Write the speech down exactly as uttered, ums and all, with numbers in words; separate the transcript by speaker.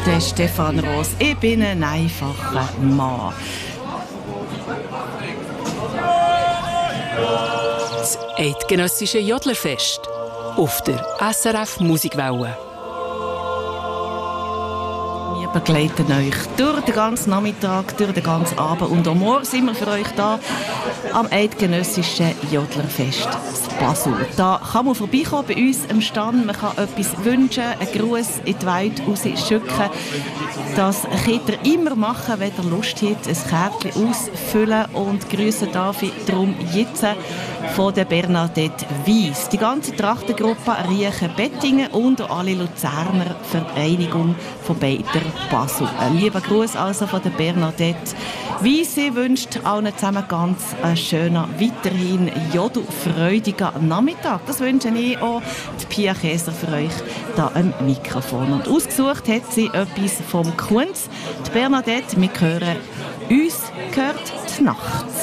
Speaker 1: Der Stefan Roos. Ich bin ein einfacher Mann.
Speaker 2: Das eidgenössische Jodlerfest auf der S R F Musikwelle.
Speaker 1: Wir begleiten euch durch den ganzen Nachmittag, durch den ganzen Abend und am Morgen sind wir für euch da am eidgenössischen Jodlerfest in Basel. Da kann man vorbeikommen bei uns am Stand, man kann etwas wünschen, einen Gruß in die Welt rausschicken. Das könnt ihr immer machen, wenn ihr Lust habt, ein Kärtchen ausfüllen und grüßen darf ich darum jetzt von der Bernadette Weiss. Die ganze Trachtengruppe Riechen-Bettingen und alle Luzerner Vereinigung von Beider Basel. Ein lieber Gruß also von der Bernadette Weiss. Sie wünscht allen zusammen ganz einen schönen, weiterhin jodelfreudigen Nachmittag. Das wünsche ich auch die Pia Käser für euch da am Mikrofon. Und ausgesucht hat sie etwas vom Kunz. Die Bernadette, wir hören «Uns gehört die Nacht».